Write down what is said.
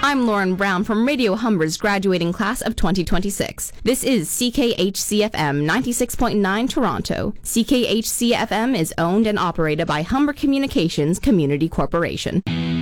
I'm Lauren Brown from Radio Humber's graduating class of 2026. This is CKHCFM 96.9 Toronto. CKHCFM is owned and operated by Humber Communications Community Corporation.